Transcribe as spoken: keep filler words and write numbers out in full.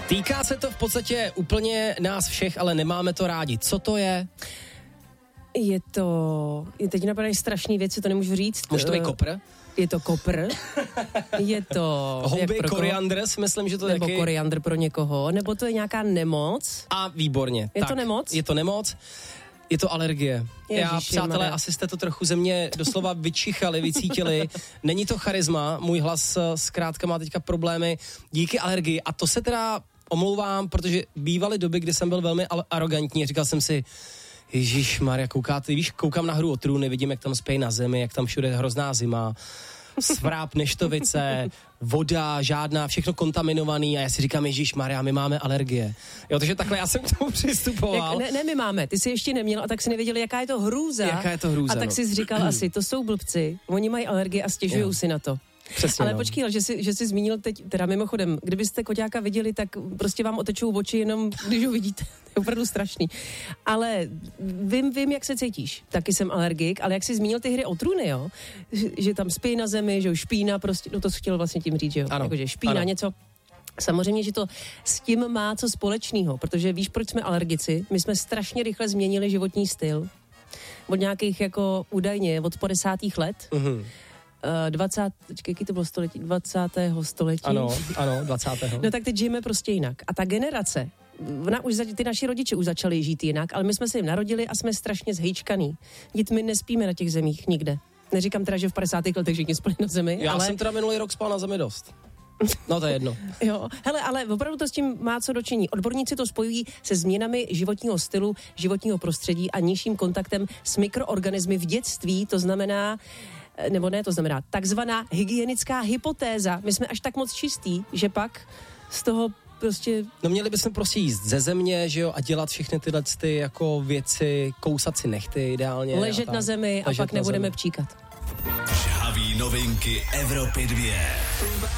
Týká se to v podstatě úplně nás všech, ale nemáme to rádi. Co to je? Je to... Je teď napadají strašné věci, to nemůžu říct. Může to být kopr? Je to kopr. Je to... Houby, koriandr, si myslím, že to je Nebo taky... koriandr pro někoho, nebo to je nějaká nemoc. A výborně. Je tak, to nemoc? Je to nemoc. Je to alergie. Ježiši, Já, přátelé, Mare. asi jste to trochu ze mě doslova vyčichali, vycítili. Není to charisma, můj hlas zkrátka má teďka problémy díky alergii. A to se teda omlouvám, protože bývaly doby, kdy jsem byl velmi arrogantní. Říkal jsem si, ježišmarja, koukáte, víš, koukám na Hru o trůny, vidím, jak tam spějí na zemi, jak tam všude je hrozná zima. Svráb, neštovice, voda, žádná, všechno kontaminovaný a já si říkám, ježišmarja, my máme alergie. Jo, takže takhle já jsem k tomu přistupoval. Jak, ne, ne, my máme, ty jsi ještě neměl a tak si nevěděli, jaká je to hrůza. Jaká je to hrůza, A tak no. jsi říkal asi, to jsou blbci, oni mají alergie a stěžují Jo. si na to. Přesně, Ale no. počkej, ale že jsi, že jsi zmínil teď, teda mimochodem, kdybyste koťáka viděli, tak prostě vám otečou oči jenom, když ho vidíte. To je opravdu strašný. Ale vím, vím, jak se cítíš. Taky jsem alergik, ale jak jsi zmínil ty hry o trůny, jo? Že, že tam spí na zemi, že jo, špína prostě, no to jsi chtěl vlastně tím říct, že jo? Ano. Jakože špína, Ano. něco. Samozřejmě, že to s tím má co společného, protože víš, proč jsme alergici? My jsme strašně rychle změnili životní styl. Od nějakých jako údajně od padesátých let. Mhm. dvacátého jaký to bylo století? dvacátého století. Ano, ano, dvacátého No tak teď žijeme prostě jinak. A ta generace, ona už, ty naši rodiče už začali žít jinak, ale my jsme se jim narodili a jsme strašně zhejčkaný. Dít my nespíme na těch zemích nikde. Neříkám teda, že v padesátých letech všichni spali na zemi, Já ale... jsem teda minulý rok spal na zemi dost. No to je jedno. Jo, hele, ale opravdu to s tím má co dočiní. Odborníci to spojují se změnami životního stylu, životního prostředí a nižším kontaktem s mikroorganismy v dětství, to znamená, nebo ne, to znamená takzvaná hygienická hypotéza. My jsme až tak moc čistí, že pak z toho prostě... No měli bychom prostě jíst ze země, že jo, a dělat všechny tyhle ty jako věci, kousat si nechty ideálně. Ležet na zemi a Ležet pak na nebudeme zemi. pčíkat. Žhaví novinky Evropy dva.